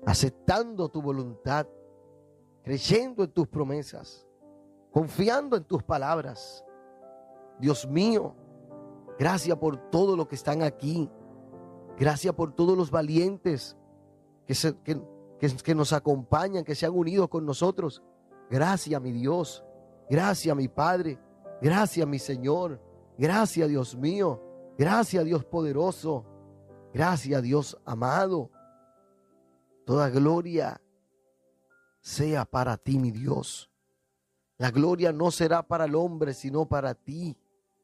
aceptando tu voluntad, creyendo en tus promesas, confiando en tus palabras. Dios mío, gracias por todo lo que están aquí. Gracias por todos los valientes que nos acompañan, que se han unido con nosotros. Gracias, mi Dios. Gracias, mi Padre. Gracias, mi Señor. Gracias, Dios mío. Gracias, Dios poderoso. Gracias, Dios amado. Toda gloria sea para ti, mi Dios. La gloria no será para el hombre, sino para ti.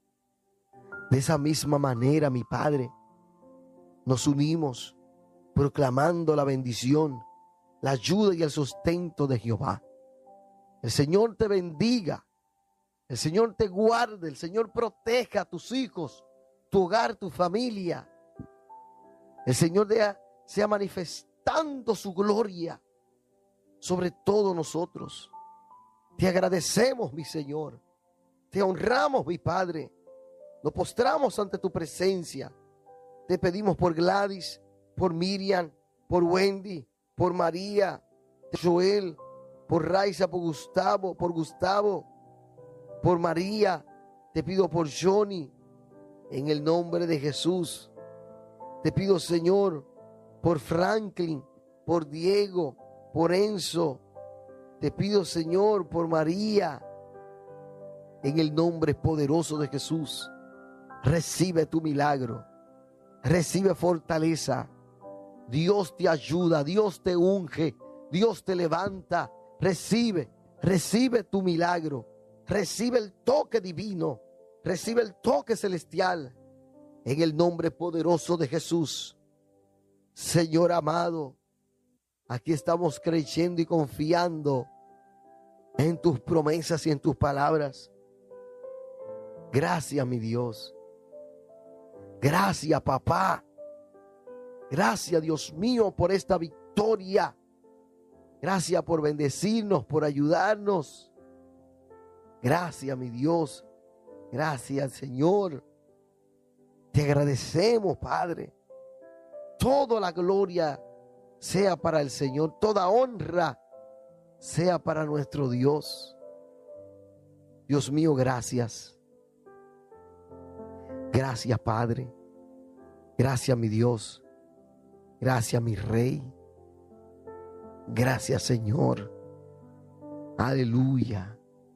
De esa misma manera, mi Padre, nos unimos proclamando la bendición, la ayuda y el sustento de Jehová. El Señor te bendiga, el Señor te guarde, el Señor proteja a tus hijos, tu hogar, tu familia. El Señor sea manifestando su gloria sobre todos nosotros. Te agradecemos, mi Señor. Te honramos, mi Padre. Nos postramos ante tu presencia. Te pedimos por Gladys, por Miriam, por Wendy, por María, por Joel, por Raiza, por Gustavo, por María. Te pido por Johnny, en el nombre de Jesús. Te pido, Señor, por Franklin, por Diego, por Enzo. Te pido, Señor, por María, en el nombre poderoso de Jesús. Recibe tu milagro. Recibe fortaleza. Dios te ayuda, Dios te unge, Dios te levanta. Recibe tu milagro. Recibe el toque divino. Recibe el toque celestial. En el nombre poderoso de Jesús. Señor amado, aquí estamos creyendo y confiando en tus promesas y en tus palabras. Gracias, mi Dios. Gracias, papá. Gracias, Dios mío, por esta victoria. Gracias por bendecirnos, por ayudarnos. Gracias, mi Dios. Gracias, Señor. Te agradecemos, Padre. Toda la gloria sea para el Señor. Toda honra sea para nuestro Dios. Dios mío, gracias. Gracias, Padre. Gracias, mi Dios. Gracias, mi Rey. Gracias, Señor. Aleluya.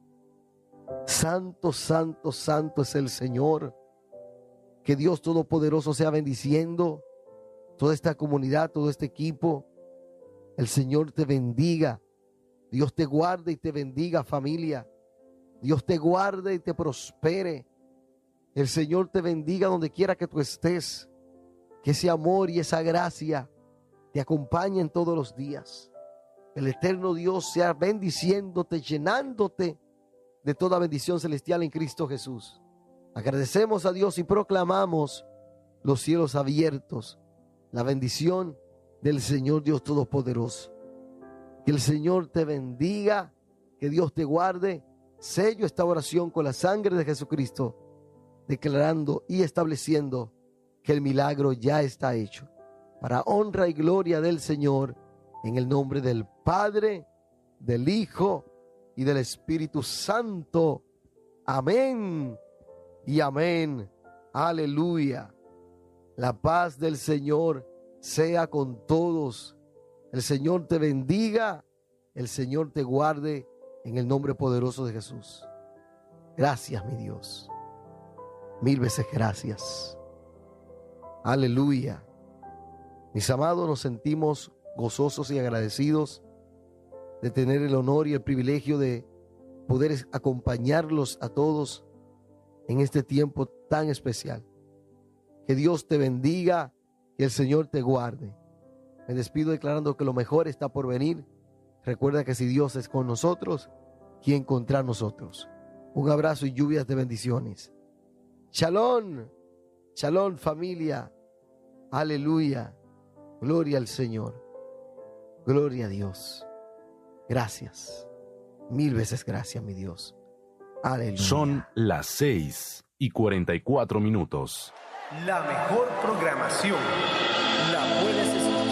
Santo, santo, santo es el Señor. Que Dios Todopoderoso sea bendiciendo toda esta comunidad, todo este equipo. El Señor te bendiga. Dios te guarde y te bendiga, familia. Dios te guarde y te prospere. El Señor te bendiga donde quiera que tú estés. Que ese amor y esa gracia te acompañen todos los días. El eterno Dios sea bendiciéndote, llenándote de toda bendición celestial en Cristo Jesús. Agradecemos a Dios y proclamamos los cielos abiertos, la bendición del Señor Dios Todopoderoso. Que el Señor te bendiga, que Dios te guarde. Sello esta oración con la sangre de Jesucristo, declarando y estableciendo que el milagro ya está hecho. Para honra y gloria del Señor, en el nombre del Padre, del Hijo y del Espíritu Santo. Amén y amén. Aleluya. La paz del Señor sea con todos. El Señor te bendiga. El Señor te guarde en el nombre poderoso de Jesús. Gracias, mi Dios. Mil veces gracias. Aleluya. Mis amados, nos sentimos gozosos y agradecidos de tener el honor y el privilegio de poder acompañarlos a todos en este tiempo tan especial. Que Dios te bendiga y el Señor te guarde. Me despido declarando que lo mejor está por venir. Recuerda que si Dios es con nosotros, ¿quién contra nosotros? Un abrazo y lluvias de bendiciones. Shalom, shalom familia. Aleluya. Gloria al Señor. Gloria a Dios. Gracias. Mil veces gracias, mi Dios. Aleluya. Son las 6:44. La mejor programación la puedes escuchar